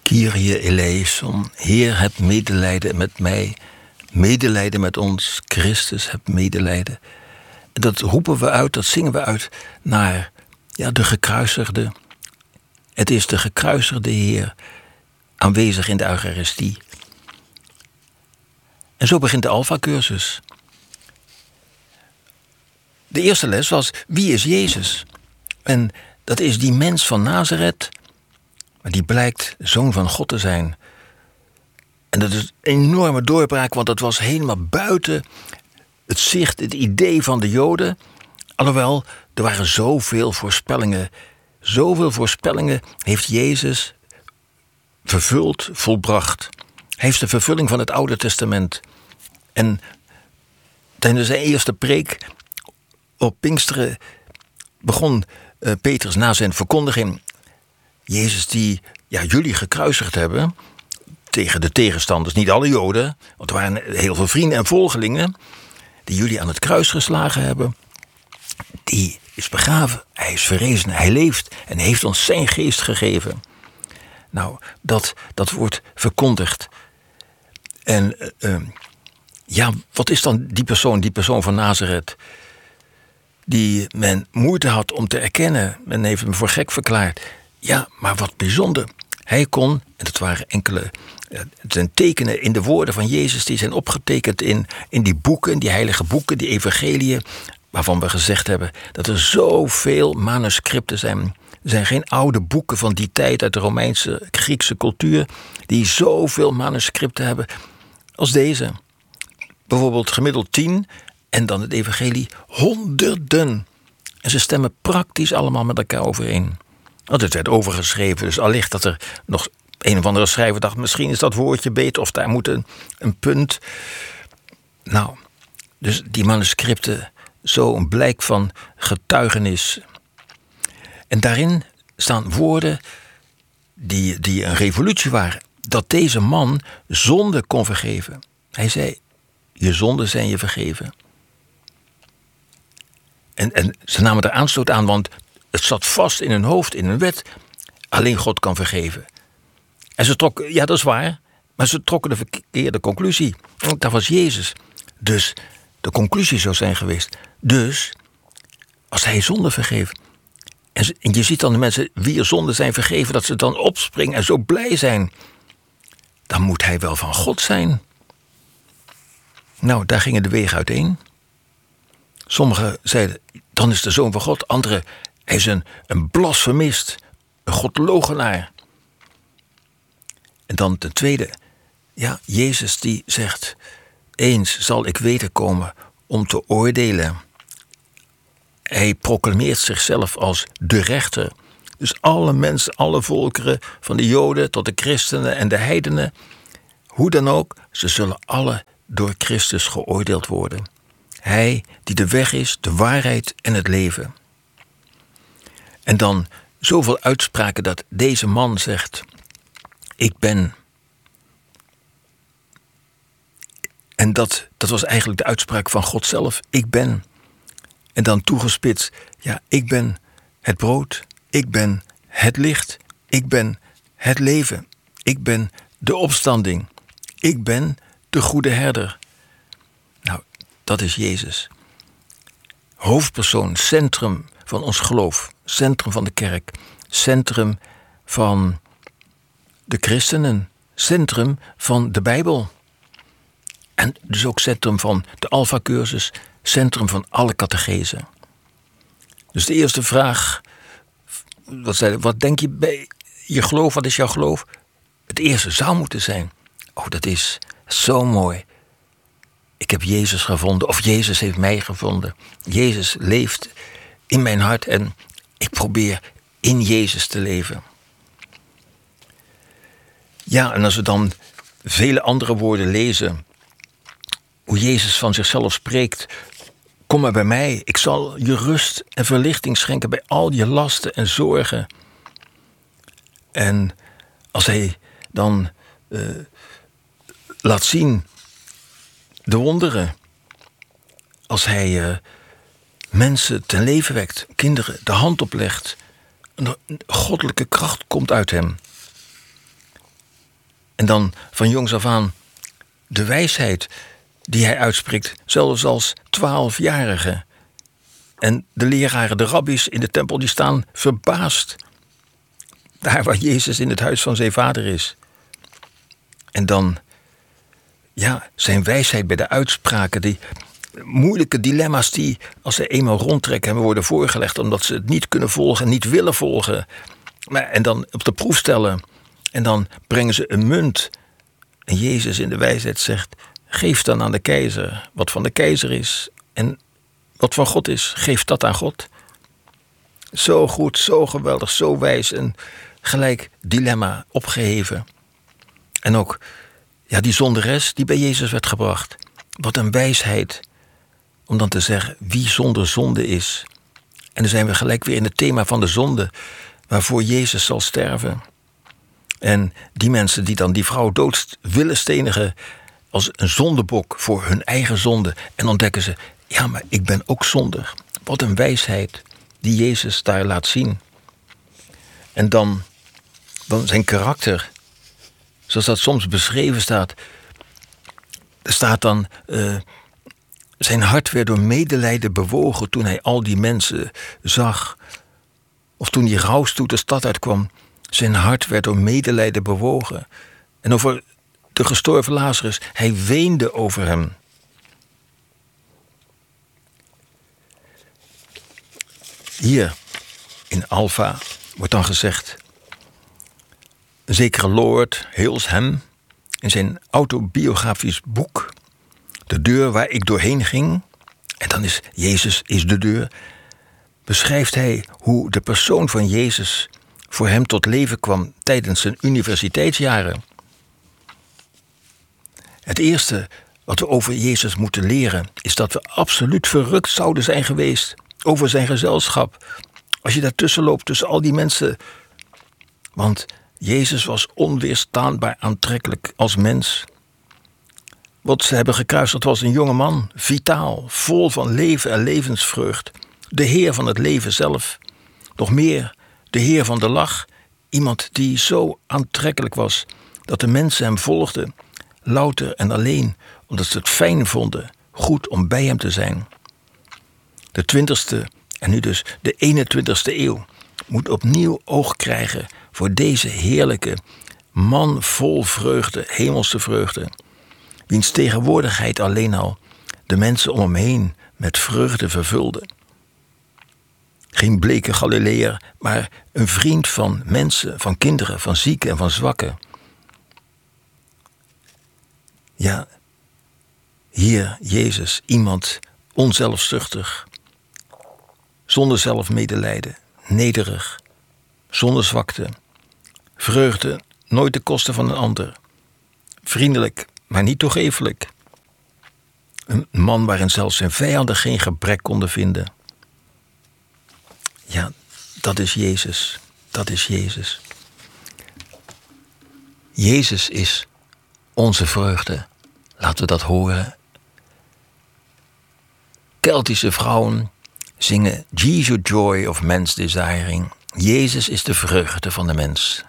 Kyrie eleison, Heer, heb medelijden met mij. Medelijden met ons, Christus, heb medelijden. Dat roepen we uit, dat zingen we uit naar de gekruisigde. Het is de gekruisigde Heer, aanwezig in de Eucharistie. En zo begint de Alpha-cursus. De eerste les was, wie is Jezus? En dat is die mens van Nazareth, maar die blijkt zoon van God te zijn. En dat is een enorme doorbraak, want dat was helemaal buiten het zicht, het idee van de Joden. Alhoewel, er waren zoveel voorspellingen. Zoveel voorspellingen heeft Jezus vervuld, volbracht. Hij heeft de vervulling van het Oude Testament. En tijdens zijn eerste preek op Pinksteren begon Petrus na zijn verkondiging: Jezus die jullie gekruisigd hebben tegen de tegenstanders, niet alle Joden, want er waren heel veel vrienden en volgelingen die jullie aan het kruis geslagen hebben, die is begraven, hij is verrezen, hij leeft en heeft ons zijn geest gegeven. Nou, dat wordt verkondigd. En wat is dan die persoon van Nazareth, die men moeite had om te erkennen? Men heeft hem voor gek verklaard. Ja, maar wat bijzonder. Hij kon, en dat waren enkele zijn tekenen in de woorden van Jezus, die zijn opgetekend in die boeken, die heilige boeken, die evangeliën, waarvan we gezegd hebben dat er zoveel manuscripten zijn. Er zijn geen oude boeken van die tijd uit de Romeinse, Griekse cultuur die zoveel manuscripten hebben als deze. Bijvoorbeeld gemiddeld 10 en dan het evangelie honderden. En ze stemmen praktisch allemaal met elkaar overeen. Want het werd overgeschreven, dus allicht dat er nog een of andere schrijver dacht, misschien is dat woordje beter of daar moet een punt. Nou, dus die manuscripten, zo een blijk van getuigenis. En daarin staan woorden die een revolutie waren. Dat deze man zonde kon vergeven. Hij zei, je zonden zijn je vergeven. En ze namen er aanstoot aan, want het zat vast in hun hoofd, in hun wet. Alleen God kan vergeven. En ze trokken, ja dat is waar, maar ze trokken de verkeerde conclusie. Want dat was Jezus. Dus de conclusie zou zijn geweest. Dus, als hij zonde vergeeft. En je ziet dan de mensen wie er zonde zijn vergeven, dat ze dan opspringen en zo blij zijn. Dan moet hij wel van God zijn. Nou, daar gingen de wegen uiteen. Sommigen zeiden, dan is de zoon van God. Anderen, hij is een blasfemist, een godloochenaar. En dan ten tweede, Jezus die zegt, eens zal ik wederkomen om te oordelen. Hij proclameert zichzelf als de rechter. Dus alle mensen, alle volkeren, van de Joden tot de christenen en de heidenen, hoe dan ook, ze zullen alle door Christus geoordeeld worden. Hij die de weg is, de waarheid en het leven. En dan zoveel uitspraken dat deze man zegt, ik ben. En dat was eigenlijk de uitspraak van God zelf, ik ben. En dan toegespitst, ik ben het brood, ik ben het licht, ik ben het leven, ik ben de opstanding, ik ben de goede herder. Nou, dat is Jezus. Hoofdpersoon, centrum van ons geloof, centrum van de kerk, centrum van de christenen, centrum van de Bijbel. En dus ook centrum van de Alpha-cursus, centrum van alle catechese. Dus de eerste vraag, wat denk je bij je geloof, wat is jouw geloof? Het eerste zou moeten zijn, dat is zo mooi. Ik heb Jezus gevonden, of Jezus heeft mij gevonden. Jezus leeft in mijn hart en ik probeer in Jezus te leven. Ja, en als we dan vele andere woorden lezen, hoe Jezus van zichzelf spreekt, kom maar bij mij, ik zal je rust en verlichting schenken bij al je lasten en zorgen. En als hij dan laat zien de wonderen, als hij mensen ten leven wekt, kinderen de hand oplegt, een goddelijke kracht komt uit hem. En dan van jongs af aan de wijsheid die hij uitspreekt, zelfs als 12-jarige. En de leraren, de rabbies in de tempel, die staan verbaasd. Daar waar Jezus in het huis van zijn vader is. En dan, zijn wijsheid bij de uitspraken, die moeilijke dilemma's die, als ze eenmaal rondtrekken, hem worden voorgelegd omdat ze het niet kunnen volgen en niet willen volgen. En dan op de proef stellen. En dan brengen ze een munt. En Jezus in de wijsheid zegt, geef dan aan de keizer wat van de keizer is. En wat van God is, geef dat aan God. Zo goed, zo geweldig, zo wijs en gelijk dilemma opgeheven. En ook die zonderes die bij Jezus werd gebracht. Wat een wijsheid om dan te zeggen wie zonder zonde is. En dan zijn we gelijk weer in het thema van de zonde, waarvoor Jezus zal sterven. En die mensen die dan die vrouw dood willen stenigen als een zondebok voor hun eigen zonde. En ontdekken ze, maar ik ben ook zondig. Wat een wijsheid die Jezus daar laat zien. En dan zijn karakter, zoals dat soms beschreven staat. Er staat dan, zijn hart werd door medelijden bewogen toen hij al die mensen zag. Of toen die rouwstoet de stad uitkwam. Zijn hart werd door medelijden bewogen. En over de gestorven Lazarus, hij weende over hem. Hier in Alpha wordt dan gezegd, een zekere Lord Hilsham in zijn autobiografisch boek, De deur waar ik doorheen ging, en dan is Jezus is de deur, beschrijft hij hoe de persoon van Jezus voor hem tot leven kwam tijdens zijn universiteitsjaren. Het eerste wat we over Jezus moeten leren is dat we absoluut verrukt zouden zijn geweest over zijn gezelschap. Als je daartussen loopt tussen al die mensen. Want Jezus was onweerstaanbaar aantrekkelijk als mens. Wat ze hebben gekruisigd was een jonge man, vitaal, vol van leven en levensvreugd. De Heer van het leven zelf. Nog meer, de Heer van de lach. Iemand die zo aantrekkelijk was dat de mensen hem volgden, louter en alleen, omdat ze het fijn vonden, goed om bij hem te zijn. De 20e en nu dus de 21e eeuw moet opnieuw oog krijgen voor deze heerlijke man vol vreugde, hemelse vreugde, wiens tegenwoordigheid alleen al de mensen om hem heen met vreugde vervulde. Geen bleke Galileër, maar een vriend van mensen, van kinderen, van zieken en van zwakken. Ja, hier Jezus, iemand onzelfzuchtig, zonder zelfmedelijden, nederig, zonder zwakte, vreugde nooit ten koste van een ander, vriendelijk, maar niet toegeeflijk. Een man waarin zelfs zijn vijanden geen gebrek konden vinden. Ja, dat is Jezus. Dat is Jezus. Jezus is onze vreugde. Laten we dat horen. Keltische vrouwen zingen Jesus joy of man's desiring. Jezus is de vreugde van de mens.